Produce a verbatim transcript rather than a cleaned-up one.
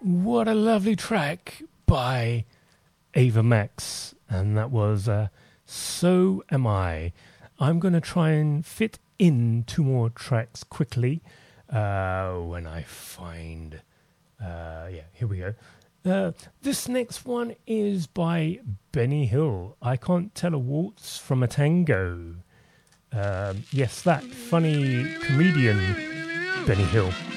What a lovely track by Ava Max, and that was uh, So Am I. I'm going to try and fit in two more tracks quickly uh, when I find... Uh, yeah, here we go. Uh, this next one is by Benny Hill. I Can't Tell a Waltz from a Tango. Um, yes, that funny comedian Benny Hill.